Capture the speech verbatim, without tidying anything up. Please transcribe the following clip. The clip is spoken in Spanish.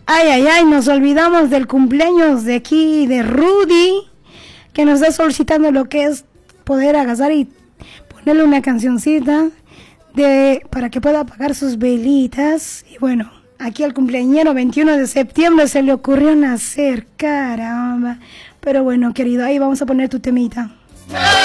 Ay, ay, ay, nos olvidamos del cumpleaños de aquí, de Rudy, que nos está solicitando lo que es poder agasar y ponerle una cancioncita de para que pueda apagar sus velitas. Y bueno, aquí al cumpleañero veintiuno de septiembre se le ocurrió nacer, caramba. Pero bueno, querido, ahí vamos a poner tu temita.